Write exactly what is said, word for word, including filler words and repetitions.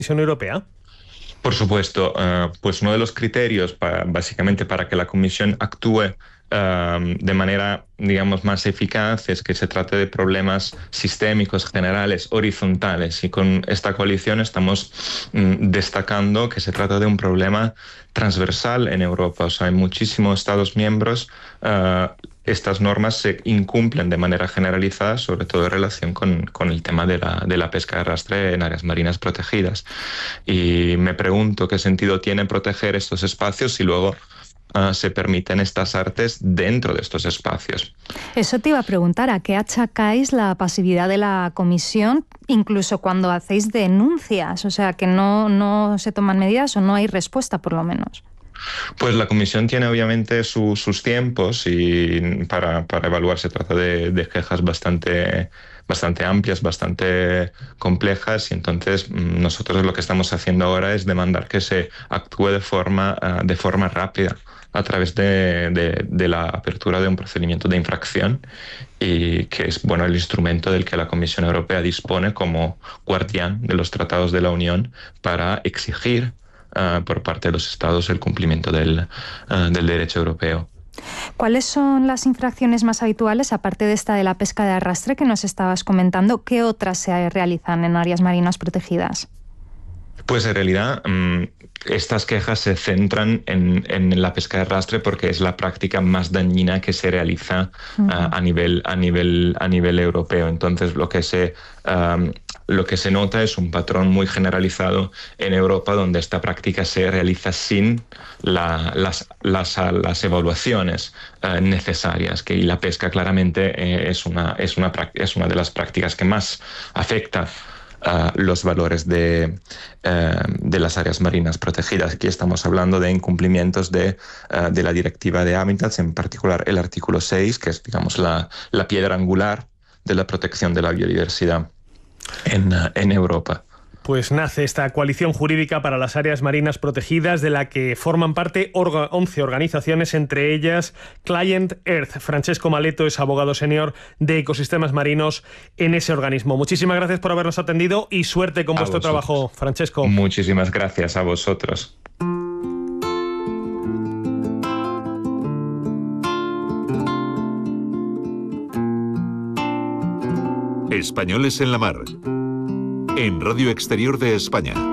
Comisión Europea? Por supuesto, uh, pues uno de los criterios para, básicamente para que la Comisión actúe uh, de manera, digamos, más eficaz es que se trate de problemas sistémicos, generales, horizontales. Y con esta coalición estamos mm, destacando que se trata de un problema transversal en Europa. O sea, en muchísimos Estados miembros uh, estas normas se incumplen de manera generalizada, sobre todo en relación con, con el tema de la, de la pesca de arrastre en áreas marinas protegidas. Y me pregunto qué sentido tiene proteger estos espacios si luego uh, se permiten estas artes dentro de estos espacios. Eso te iba a preguntar, ¿a qué achacáis la pasividad de la Comisión, incluso cuando hacéis denuncias? O sea, que no, no se toman medidas o no hay respuesta, por lo menos. Pues la Comisión tiene obviamente su, sus tiempos y para, para evaluar se trata de, de quejas bastante, bastante amplias, bastante complejas, y entonces nosotros lo que estamos haciendo ahora es demandar que se actúe de forma, uh, de forma rápida a través de, de, de la apertura de un procedimiento de infracción, y que es bueno el instrumento del que la Comisión Europea dispone como guardián de los tratados de la Unión para exigir Uh, por parte de los Estados el cumplimiento del, uh, del derecho europeo. ¿Cuáles son las infracciones más habituales, aparte de esta de la pesca de arrastre que nos estabas comentando? ¿Qué otras se realizan en áreas marinas protegidas? Pues en realidad mmm, estas quejas se centran en, en la pesca de arrastre porque es la práctica más dañina que se realiza uh, uh, a nivel a nivel a nivel europeo. Entonces lo que se um, lo que se nota es un patrón muy generalizado en Europa, donde esta práctica se realiza sin la, las, las, las evaluaciones uh, necesarias, que y la pesca claramente eh, es una es una es una de las prácticas que más afecta Uh, los valores de, uh, de las áreas marinas protegidas. Aquí estamos hablando de incumplimientos de, uh, de la Directiva de Hábitats, en particular el artículo seis, que es, digamos, la, la piedra angular de la protección de la biodiversidad en, uh, en Europa. Pues nace esta coalición jurídica para las áreas marinas protegidas, de la que forman parte orga, once organizaciones, entre ellas Client Earth. Francesco Maleto es abogado senior de ecosistemas marinos en ese organismo. Muchísimas gracias por habernos atendido y suerte con a vuestro vosotros. trabajo, Francesco. Muchísimas gracias a vosotros. Españoles en la Mar, en Radio Exterior de España.